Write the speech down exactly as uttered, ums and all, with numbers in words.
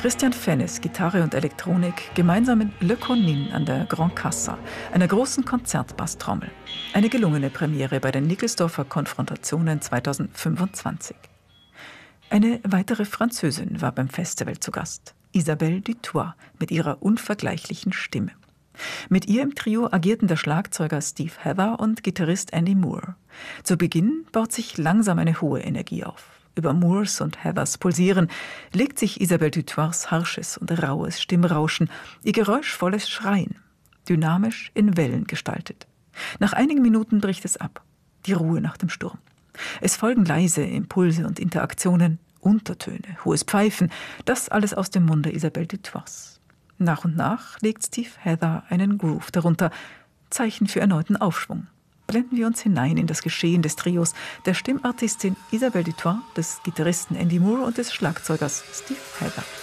Christian Fennes, Gitarre und Elektronik, gemeinsam in Le Connin an der Grand Cassa, einer großen Konzertbasstrommel. Eine gelungene Premiere bei den Nickelsdorfer Konfrontationen zweitausendfünfundzwanzig. Eine weitere Französin war beim Festival zu Gast, Isabelle Dutoit, mit ihrer unvergleichlichen Stimme. Mit ihr im Trio agierten der Schlagzeuger Steve Heather und Gitarrist Andy Moore. Zu Beginn baut sich langsam eine hohe Energie auf. Über Moores und Heathers Pulsieren legt sich Isabelle Dutoits harsches und raues Stimmrauschen, ihr geräuschvolles Schreien, dynamisch in Wellen gestaltet. Nach einigen Minuten bricht es ab, die Ruhe nach dem Sturm. Es folgen leise Impulse und Interaktionen, Untertöne, hohes Pfeifen, das alles aus dem Munde Isabelle Dutoits. Nach und nach legt Steve Heather einen Groove darunter, Zeichen für erneuten Aufschwung. Blenden wir uns hinein in das Geschehen des Trios, der Stimmartistin Isabelle Dutoit, des Gitarristen Andy Moore und des Schlagzeugers Steve Heather.